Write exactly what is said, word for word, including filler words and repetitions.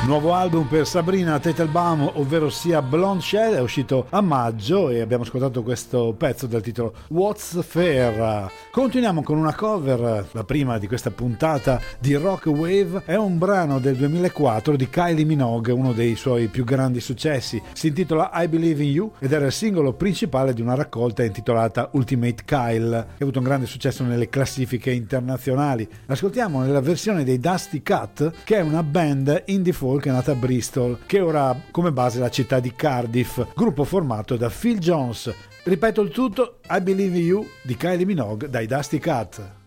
Nuovo album per Sabrina Teitelbaum, ovvero sia Blonde Shell, è uscito a maggio e abbiamo ascoltato questo pezzo dal titolo What's Fair. Continuiamo con una cover, la prima di questa puntata di Rock Wave, è un brano del duemilaquattro di Kylie Minogue, uno dei suoi più grandi successi. Si intitola I Believe in You ed era il singolo principale di una raccolta intitolata Ultimate Kyle, che ha avuto un grande successo nelle classifiche internazionali. Ascoltiamo nella versione dei Dusty Cut, che è una band indie folk che è nata a Bristol, che ora ha come base la città di Cardiff, gruppo formato da Phil Jones. Ripeto il tutto, I Believe in You di Kylie Minogue dai Dusty Cut.